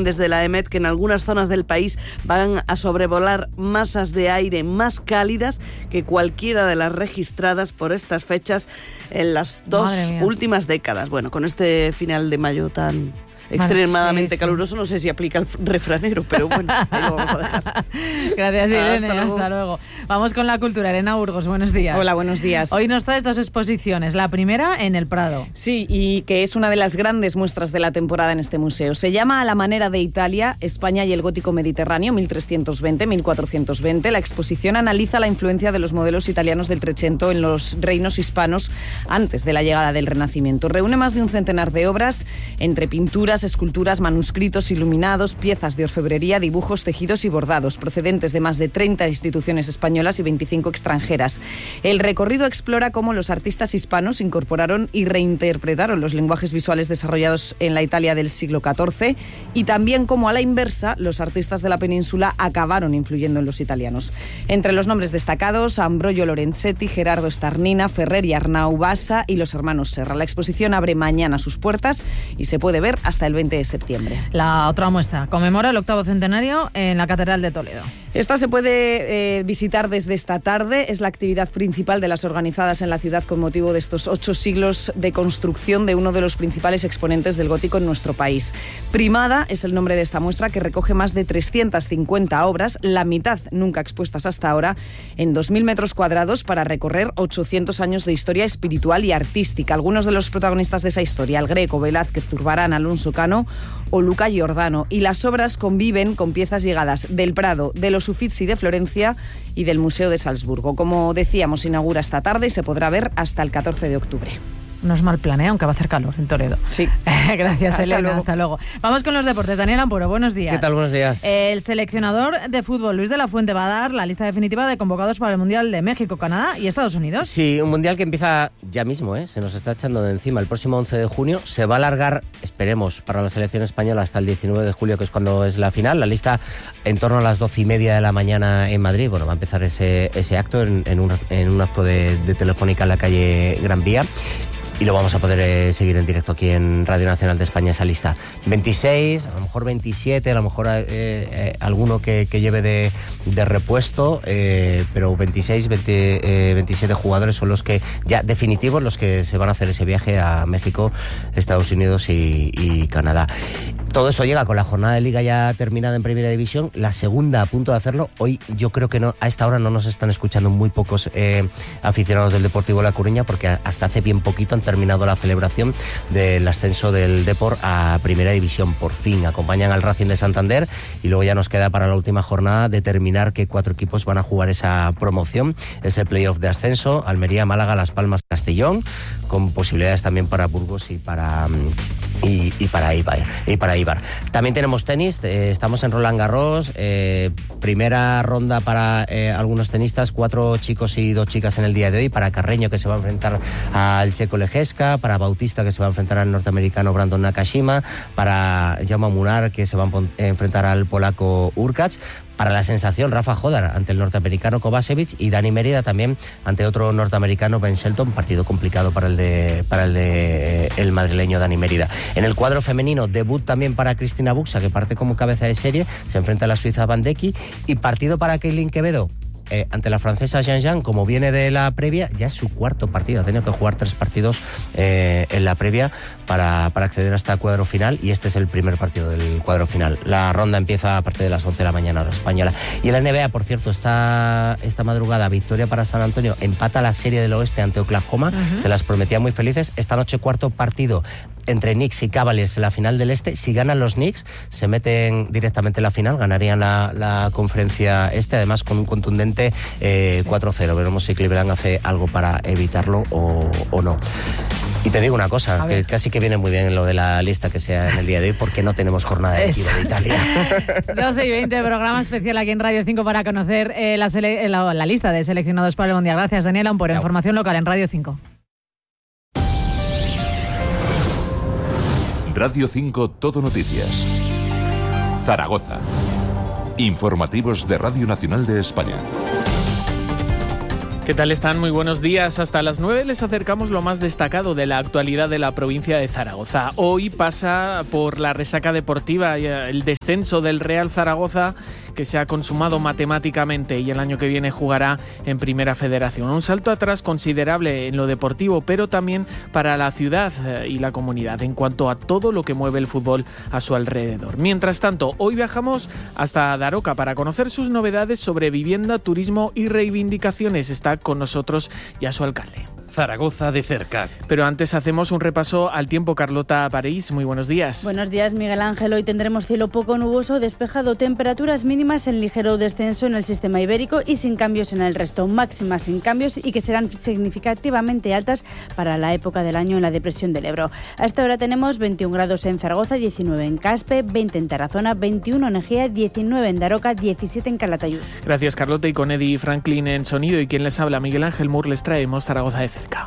desde la EMET que en algunas zonas del país van a sobrevolar masas de aire más cálidas que cualquiera de las registradas por estas fechas en las 2 últimas décadas. Bueno, con este final de mayo tan extremadamente caluroso, no sé si aplica el refranero, pero bueno, ahí lo vamos a dejar. Gracias, Irene, hasta luego. Vamos con la cultura. Elena Burgos, buenos días. Hola, buenos días. Hoy nos traes 2 exposiciones, la primera en el Prado. Sí, y que es una de las grandes muestras de la temporada en este museo. Se llama A la manera de Italia, España y el gótico mediterráneo, 1320-1420. La exposición analiza la influencia de los modelos italianos del Trecento en los reinos hispanos antes de la llegada del Renacimiento. Reúne más de un centenar de obras, entre pinturas, esculturas, manuscritos iluminados, piezas de orfebrería, dibujos, tejidos y bordados, procedentes de más de 30 instituciones españolas y 25 extranjeras. El recorrido explora cómo los artistas hispanos incorporaron y reinterpretaron los lenguajes visuales desarrollados en la Italia del siglo XIV y también cómo, a la inversa, los artistas de la península acabaron influyendo en los italianos. Entre los nombres destacados, Ambrogio Lorenzetti, Gerardo Starnina, Ferrer y Arnau Bassa y los hermanos Serra. La exposición abre mañana sus puertas y se puede ver hasta el 20 de septiembre. La otra muestra conmemora el 8º centenario en la Catedral de Toledo. Esta se puede visitar desde esta tarde. Es la actividad principal de las organizadas en la ciudad con motivo de estos 8 siglos de construcción de uno de los principales exponentes del gótico en nuestro país. Primada es el nombre de esta muestra, que recoge más de 350 obras, la mitad nunca expuestas hasta ahora, en 2.000 metros cuadrados para recorrer 800 años de historia espiritual y artística. Algunos de los protagonistas de esa historia: El Greco, Velázquez, Zurbarán, Alonso Cano o Luca Giordano. Y las obras conviven con piezas llegadas del Prado, de los Uffizi de Florencia y del Museo de Salzburgo. Como decíamos, inaugura esta tarde y se podrá ver hasta el 14 de octubre. No es mal plan, aunque va a hacer calor en Toledo. Sí. Gracias, Hasta Elena. luego. Hasta luego. Vamos con los deportes. Daniel Ampuro, buenos días. ¿Qué tal? Buenos días. El seleccionador de fútbol, Luis de la Fuente, va a dar la lista definitiva de convocados para el Mundial de México, Canadá y Estados Unidos. Sí, un Mundial que empieza ya mismo, se nos está echando de encima. El próximo 11 de junio se va a alargar, esperemos, para la selección española hasta el 19 de julio, que es cuando es la final. La lista en torno a las 12:30 de la mañana en Madrid. Bueno, va a empezar ese acto en un acto de Telefónica en la calle Gran Vía. Y lo vamos a poder seguir en directo aquí en Radio Nacional de España, esa lista. 26, a lo mejor 27, a lo mejor alguno que lleve de repuesto, pero 27 jugadores son los que ya definitivos, los que se van a hacer ese viaje a México, Estados Unidos y Canadá. Todo esto llega con la jornada de Liga ya terminada en Primera División, la segunda a punto de hacerlo. Hoy yo creo que a esta hora no nos están escuchando muy pocos aficionados del Deportivo La Coruña, porque hasta hace bien poquito han terminado la celebración del ascenso del Depor a Primera División. Por fin acompañan al Racing de Santander y luego ya nos queda para la última jornada determinar qué 4 equipos van a jugar esa promoción, ese playoff de ascenso: Almería, Málaga, Las Palmas, Castellón, con posibilidades también para Burgos y para Eibar. También tenemos tenis, estamos en Roland Garros, primera ronda para algunos tenistas, 4 chicos y 2 chicas en el día de hoy: para Carreño, que se va a enfrentar al checo Lejeska; para Bautista, que se va a enfrentar al norteamericano Brandon Nakashima; para Jaume Munar, que se va a enfrentar al polaco Urkacz; para la sensación Rafa Jodar ante el norteamericano Kovacevic; y Dani Mérida también ante otro norteamericano, Ben Shelton. Partido complicado para el madrileño Dani Mérida. En el cuadro femenino, debut también para Cristina Buxa, que parte como cabeza de serie, se enfrenta a la suiza Van Decky; y partido para Keilin Quevedo ante la francesa Jean, como viene de la previa. Ya es su 4º partido, ha tenido que jugar 3 partidos en la previa para acceder hasta el cuadro final, y este es el primer partido del cuadro final. La ronda empieza a partir de las 11 de la mañana hora española. Y en la NBA, por cierto, esta madrugada, victoria para San Antonio, empata la serie del oeste ante Oklahoma. Se las prometía muy felices. Esta noche 4º partido entre Knicks y Cavaliers en la final del este. Si ganan los Knicks, se meten directamente en la final, ganarían la conferencia este, además con un contundente 4-0. Veremos si Cleveland hace algo para evitarlo o no. Y te digo una cosa, que casi que viene muy bien lo de la lista que sea en el día de hoy, porque no tenemos jornada de Giro de Italia. 12:20, programa especial aquí en Radio 5 para conocer la lista de seleccionados para el Mundial. Gracias, Daniela, por información local en Radio 5. Radio 5 Todo Noticias. Zaragoza. Informativos de Radio Nacional de España. ¿Qué tal están? Muy buenos días. Hasta las 9 les acercamos lo más destacado de la actualidad de la provincia de Zaragoza. Hoy pasa por la resaca deportiva y el descenso del Real Zaragoza, que se ha consumado matemáticamente y el año que viene jugará en Primera Federación. Un salto atrás considerable en lo deportivo, pero también para la ciudad y la comunidad en cuanto a todo lo que mueve el fútbol a su alrededor. Mientras tanto, hoy viajamos hasta Daroca para conocer sus novedades sobre vivienda, turismo y reivindicaciones. Está con nosotros ya su alcalde. Zaragoza de cerca. Pero antes hacemos un repaso al tiempo. Carlota París, muy buenos días. Buenos días, Miguel Ángel. Hoy tendremos cielo poco nuboso, despejado, temperaturas mínimas en ligero descenso en el sistema ibérico y sin cambios en el resto, máximas sin cambios y que serán significativamente altas para la época del año en la depresión del Ebro. A esta hora tenemos 21 grados en Zaragoza, 19 en Caspe, 20 en Tarazona, 21 en Egea, 19 en Daroca, 17 en Calatayud. Gracias, Carlota, y con Eddie Franklin en sonido y quien les habla, Miguel Ángel Mur, les traemos Zaragoza de cerca.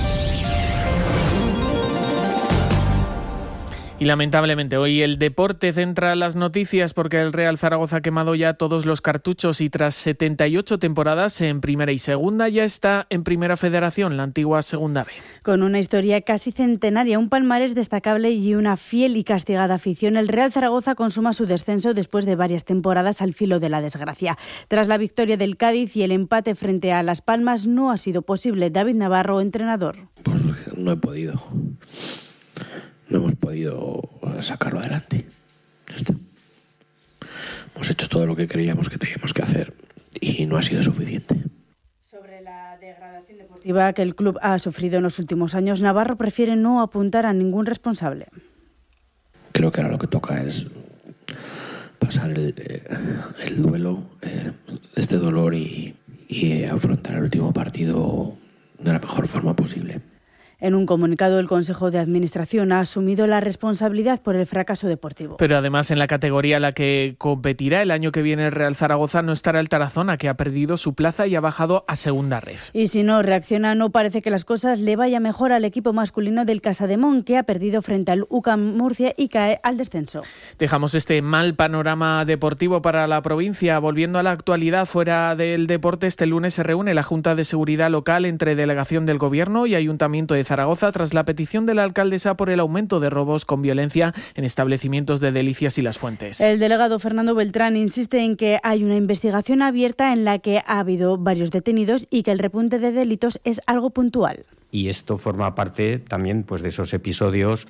Y lamentablemente hoy el deporte centra las noticias porque el Real Zaragoza ha quemado ya todos los cartuchos y tras 78 temporadas en Primera y Segunda ya está en Primera Federación, la antigua Segunda B. Con una historia casi centenaria, un palmarés destacable y una fiel y castigada afición, el Real Zaragoza consuma su descenso después de varias temporadas al filo de la desgracia. Tras la victoria del Cádiz y el empate frente a Las Palmas no ha sido posible. David Navarro, entrenador. Pues no he podido. No hemos podido sacarlo adelante. Ya está. Hemos hecho todo lo que creíamos que teníamos que hacer y no ha sido suficiente. Sobre la degradación deportiva que el club ha sufrido en los últimos años, Navarro prefiere no apuntar a ningún responsable. Creo que ahora lo que toca es pasar el duelo de este dolor y afrontar el último partido de la mejor forma posible. En un comunicado, el Consejo de Administración ha asumido la responsabilidad por el fracaso deportivo. Pero además, en la categoría en la que competirá el año que viene el Real Zaragoza no estará el Tarazona, que ha perdido su plaza y ha bajado a Segunda Ref. Y si no reacciona, no parece que las cosas le vaya mejor al equipo masculino del Casademón, que ha perdido frente al UCAM Murcia y cae al descenso. Dejamos este mal panorama deportivo para la provincia. Volviendo a la actualidad fuera del deporte, este lunes se reúne la Junta de Seguridad Local entre delegación del Gobierno y Ayuntamiento de Zaragoza tras la petición de la alcaldesa por el aumento de robos con violencia en establecimientos de Delicias y Las Fuentes. El delegado Fernando Beltrán insiste en que hay una investigación abierta en la que ha habido varios detenidos y que el repunte de delitos es algo puntual. Y esto forma parte también pues, de esos episodios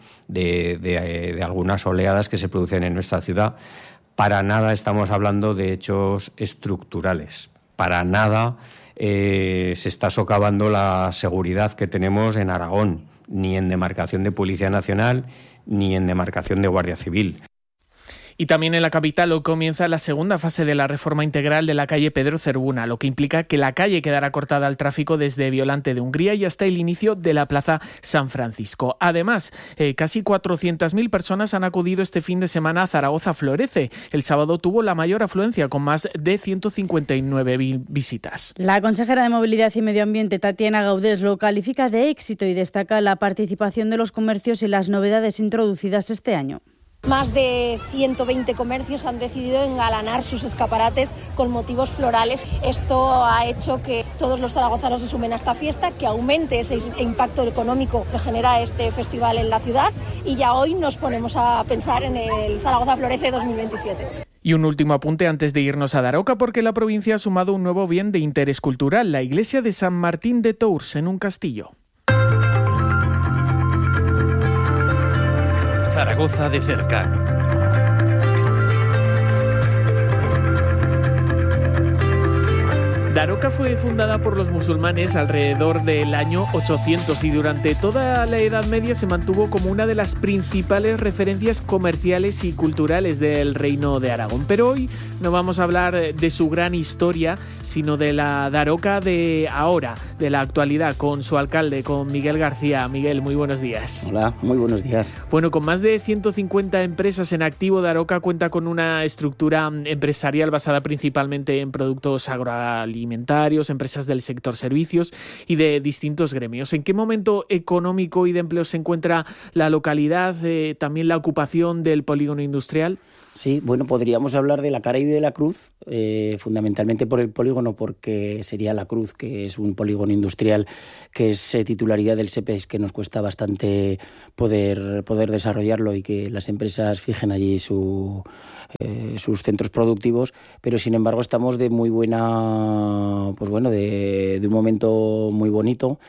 de algunas oleadas que se producen en nuestra ciudad. Para nada estamos hablando de hechos estructurales. Para nada se está socavando la seguridad que tenemos en Aragón, ni en demarcación de Policía Nacional, ni en demarcación de Guardia Civil. Y también en la capital hoy comienza la segunda fase de la reforma integral de la calle Pedro Cervuna, lo que implica que la calle quedará cortada al tráfico desde Violante de Hungría y hasta el inicio de la Plaza San Francisco. Además, casi 400.000 personas han acudido este fin de semana a Zaragoza Florece. El sábado tuvo la mayor afluencia, con más de 159.000 visitas. La consejera de Movilidad y Medio Ambiente, Tatiana Gaudés, lo califica de éxito y destaca la participación de los comercios y las novedades introducidas este año. Más de 120 comercios han decidido engalanar sus escaparates con motivos florales. Esto ha hecho que todos los zaragozanos se sumen a esta fiesta, que aumente ese impacto económico que genera este festival en la ciudad, y ya hoy nos ponemos a pensar en el Zaragoza Florece 2027. Y un último apunte antes de irnos a Daroca, porque la provincia ha sumado un nuevo bien de interés cultural, la iglesia de San Martín de Tours, en un castillo. Zaragoza de cerca. Daroca fue fundada por los musulmanes alrededor del año 800 y durante toda la Edad Media se mantuvo como una de las principales referencias comerciales y culturales del Reino de Aragón. Pero hoy no vamos a hablar de su gran historia, sino de la Daroca de ahora, de la actualidad, con su alcalde, con Miguel García. Miguel, muy buenos días. Hola, muy buenos días. Bueno, con más de 150 empresas en activo, Daroca cuenta con una estructura empresarial basada principalmente en productos agroalimentarios alimentarios, empresas del sector servicios y de distintos gremios. ¿En qué momento económico y de empleo se encuentra la localidad? También la ocupación del polígono industrial. Sí, bueno, podríamos hablar de la cara y de la cruz, fundamentalmente por el polígono, porque sería la cruz, que es un polígono industrial que es titularidad del SEPES, que nos cuesta bastante poder desarrollarlo y que las empresas fijen allí sus centros productivos, pero sin embargo estamos de muy buena, pues bueno, de un momento muy bonito,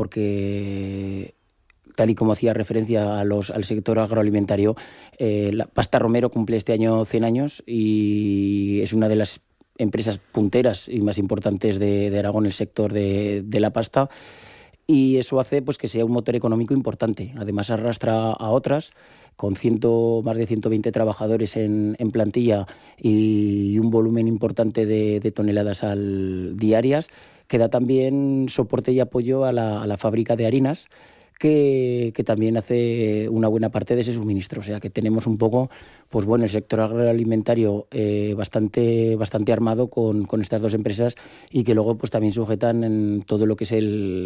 porque tal y como hacía referencia al sector agroalimentario, la Pasta Romero cumple este año 100 años y es una de las empresas punteras y más importantes de Aragón, el sector de la pasta, y eso hace pues que sea un motor económico importante. Además arrastra a otras, con más de 120 trabajadores en plantilla y un volumen importante de toneladas diarias, que da también soporte y apoyo a la fábrica de harinas, que también hace una buena parte de ese suministro. O sea que tenemos un poco, pues bueno, el sector agroalimentario bastante armado con estas dos empresas, y que luego pues también sujetan en todo lo que es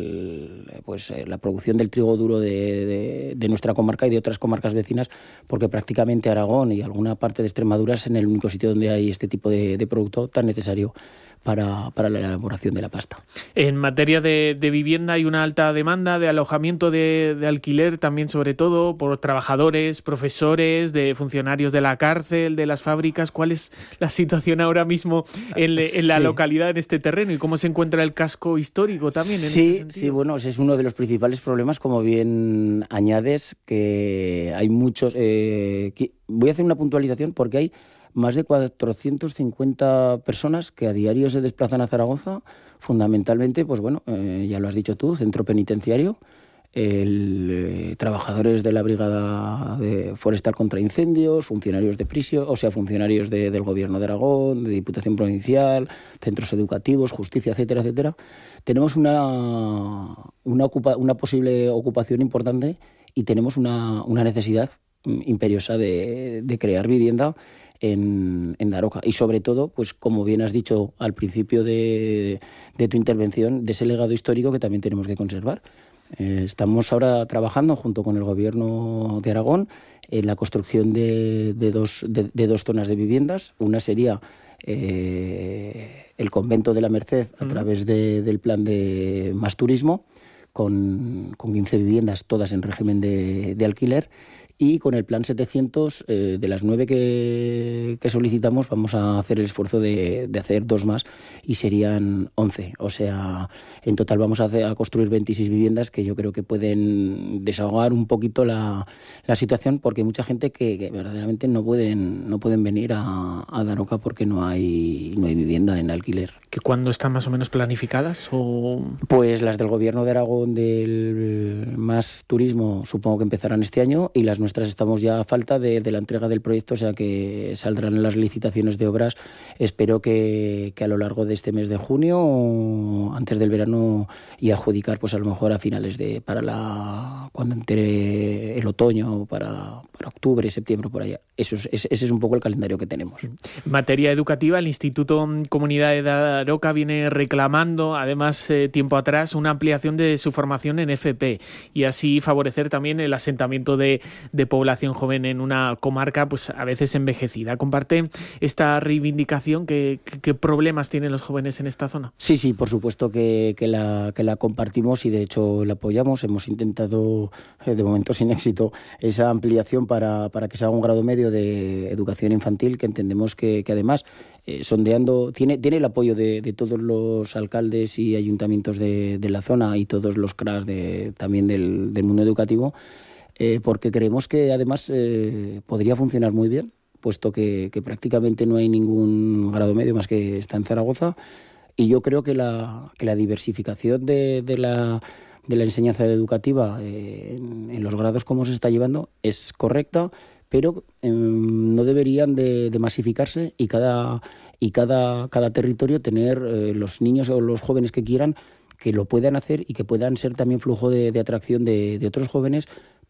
la producción del trigo duro de nuestra comarca y de otras comarcas vecinas, porque prácticamente Aragón y alguna parte de Extremadura es en el único sitio donde hay este tipo de producto tan necesario para la elaboración de la pasta. En materia de vivienda hay una alta demanda de alojamiento de alquiler, también sobre todo por trabajadores, profesores, de funcionarios de la cárcel, de las fábricas. ¿Cuál es la situación ahora mismo en la localidad, en este terreno, y cómo se encuentra el casco histórico también en ese sentido? Sí, bueno, ese es uno de los principales problemas, como bien añades, que hay muchos... voy a hacer una puntualización porque hay más de 450 personas que a diario se desplazan a Zaragoza, fundamentalmente, pues bueno, ya lo has dicho tú, centro penitenciario, trabajadores de la Brigada Forestal contra Incendios, funcionarios de prisión, o sea, funcionarios del Gobierno de Aragón, de Diputación Provincial, centros educativos, justicia, etcétera, etcétera. Tenemos una posible ocupación importante y tenemos una necesidad imperiosa de crear vivienda en Daroca, y sobre todo, pues como bien has dicho al principio de tu intervención, de ese legado histórico que también tenemos que conservar. Estamos ahora trabajando junto con el Gobierno de Aragón en la construcción de dos zonas de viviendas. Una sería el convento de la Merced a través del plan de Más Turismo, con 15 viviendas, todas en régimen de alquiler. Y con el plan 700, de las 9 que solicitamos, vamos a hacer el esfuerzo de hacer 2 más, y serían 11. O sea, en total vamos a construir 26 viviendas, que yo creo que pueden desahogar un poquito la situación, porque hay mucha gente que verdaderamente no pueden venir a Daroca porque no hay vivienda en alquiler. ¿Que cuándo están más o menos planificadas? Pues las del Gobierno de Aragón, del Más Turismo, supongo que empezarán este año, y las nuestras estamos ya a falta de la entrega del proyecto, o sea que saldrán las licitaciones de obras. Espero que a lo largo de este mes de junio o antes del verano, y adjudicar pues a lo mejor a finales cuando entre el otoño, para octubre, septiembre, por allá. Ese es un poco el calendario que tenemos. En materia educativa, el Instituto Comunidad de Daroca viene reclamando, además, tiempo atrás, una ampliación de su formación en FP, y así favorecer también el asentamiento de población joven en una comarca pues a veces envejecida. ¿Comparte esta reivindicación? ¿Qué problemas tienen los jóvenes en esta zona? Sí, por supuesto que la compartimos, y de hecho la apoyamos. Hemos intentado, de momento sin éxito, esa ampliación para que se haga un grado medio de educación infantil, que entendemos que además, sondeando, tiene el apoyo de todos los alcaldes y ayuntamientos de la zona, y todos los CRAs también del mundo educativo, porque creemos que además podría funcionar muy bien, puesto que prácticamente no hay ningún grado medio más que está en Zaragoza, y yo creo que la diversificación de la enseñanza educativa en los grados como se está llevando es correcta, pero no deberían de masificarse, y cada territorio tener los niños o los jóvenes que quieran, que lo puedan hacer, y que puedan ser también flujo de atracción de otros jóvenes,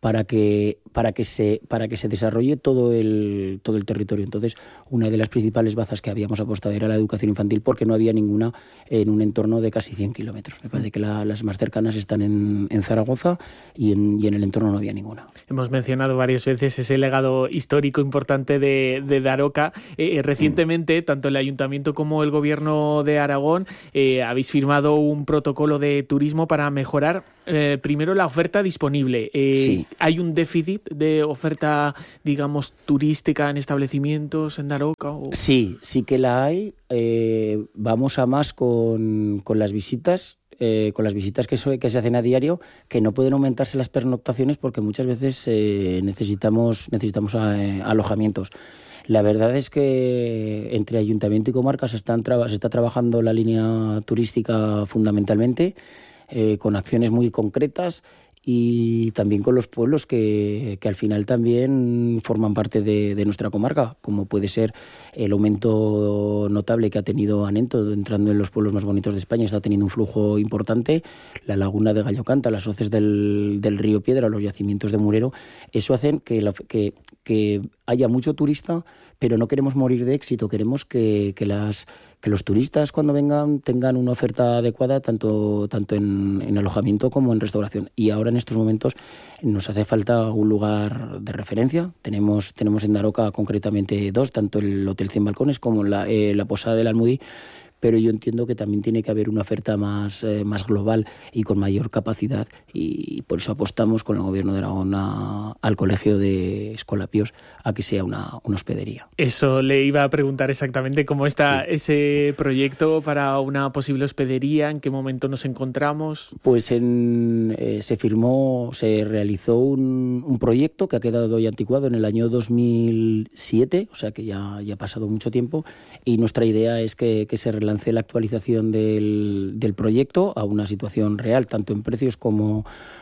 para que se desarrolle todo el territorio. Entonces, una de las principales bazas que habíamos apostado era la educación infantil, porque no había ninguna en un entorno de casi 100 kilómetros. Me parece que las más cercanas están en Zaragoza y en el entorno no había ninguna. Hemos mencionado varias veces ese legado histórico importante de Daroca. Recientemente, tanto el Ayuntamiento como el Gobierno de Aragón habéis firmado un protocolo de turismo para mejorar primero la oferta disponible. Sí. ¿Hay un déficit de oferta, digamos, turística en establecimientos en Daroca? Sí que la hay. Vamos a más con las visitas. Con las visitas que se hacen a diario, que no pueden aumentarse las pernoctaciones porque muchas veces necesitamos alojamientos. La verdad es que entre ayuntamiento y comarca se está trabajando la línea turística fundamentalmente, con acciones muy concretas, y también con los pueblos que al final también forman parte de nuestra comarca, como puede ser el aumento notable que ha tenido Anento, entrando en los pueblos más bonitos de España. Está teniendo un flujo importante, la laguna de Gallocanta, las hoces del río Piedra, los yacimientos de Murero. Eso hacen que haya mucho turista, pero no queremos morir de éxito. Queremos que los turistas, cuando vengan, tengan una oferta adecuada tanto en alojamiento como en restauración. Y ahora, en estos momentos, nos hace falta un lugar de referencia. Tenemos en Daroca concretamente 2, tanto el Hotel 100 Balcones como la Posada del Almudí, pero yo entiendo que también tiene que haber una oferta más global y con mayor capacidad, y por eso apostamos con el Gobierno de Aragón al Colegio de Escolapios a que sea una hospedería. Eso le iba a preguntar exactamente, cómo está ese proyecto para una posible hospedería, en qué momento nos encontramos. Pues se realizó un proyecto que ha quedado ya anticuado en el año 2007, o sea que ya ha pasado mucho tiempo, y nuestra idea es que se relance la actualización del proyecto a una situación real, tanto en precios como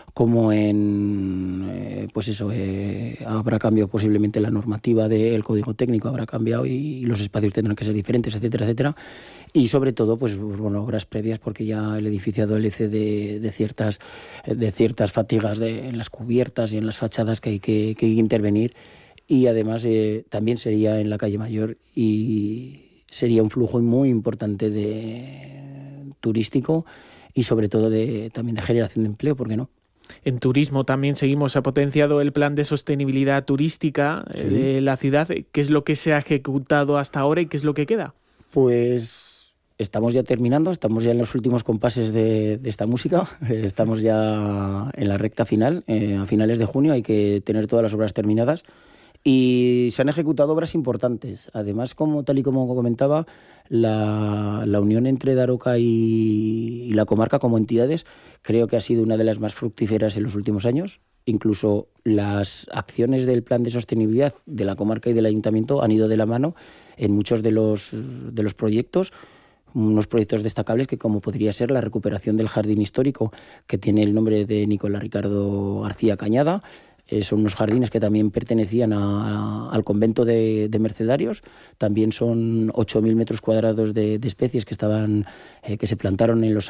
en habrá cambiado posiblemente la normativa del código técnico, habrá cambiado y los espacios tendrán que ser diferentes, etcétera, etcétera. Y sobre todo, obras previas, porque ya el edificio adolece de ciertas fatigas en las cubiertas y en las fachadas que hay que intervenir. Y además también sería en la calle Mayor, y sería un flujo muy importante turístico y sobre todo también de generación de empleo, ¿por qué no? En turismo también se ha potenciado el plan de sostenibilidad turística de la ciudad. ¿Qué es lo que se ha ejecutado hasta ahora y qué es lo que queda? Pues estamos ya terminando, estamos ya en los últimos compases de esta música, estamos ya en la recta final, a finales de junio hay que tener todas las obras terminadas. Y se han ejecutado obras importantes. Además, tal y como comentaba, la unión entre Daroca y la comarca como entidades creo que ha sido una de las más fructíferas en los últimos años. Incluso las acciones del plan de sostenibilidad de la comarca y del ayuntamiento han ido de la mano en muchos de los proyectos. Unos proyectos destacables como podría ser la recuperación del jardín histórico, que tiene el nombre de Nicolás Ricardo García Cañada. Son unos jardines que también pertenecían al convento de Mercedarios. También son 8.000 metros cuadrados de especies que se plantaron en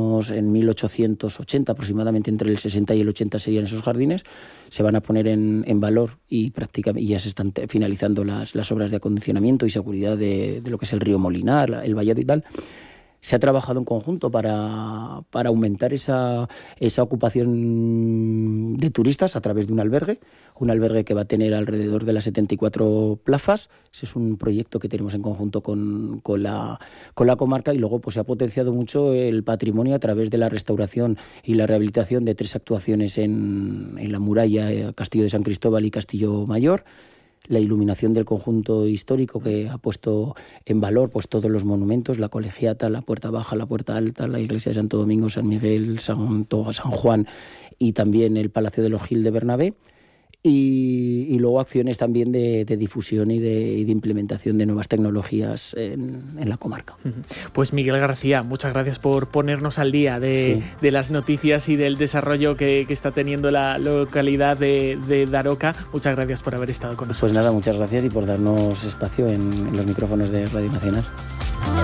1880, aproximadamente entre el 60 y el 80 serían esos jardines. Se van a poner en valor y prácticamente ya se están finalizando las obras de acondicionamiento y seguridad de lo que es el río Molinar, el vallado y tal. Se ha trabajado en conjunto para aumentar esa ocupación de turistas a través de un albergue que va a tener alrededor de las 74 plazas. Ese es un proyecto que tenemos en conjunto con la comarca, y luego se ha potenciado mucho el patrimonio a través de la restauración y la rehabilitación de 3 actuaciones en la muralla, Castillo de San Cristóbal y Castillo Mayor. La iluminación del conjunto histórico, que ha puesto en valor todos los monumentos, la Colegiata, la Puerta Baja, la Puerta Alta, la Iglesia de Santo Domingo, San Miguel, San Juan, y también el Palacio de los Gil de Bernabé. Y luego acciones también de difusión y de implementación de nuevas tecnologías en la comarca. Pues Miguel García, muchas gracias por ponernos al día de las noticias y del desarrollo que está teniendo la localidad de Daroca. Muchas gracias por haber estado con nosotros. Pues nada, muchas gracias y por darnos espacio en los micrófonos de Radio Nacional.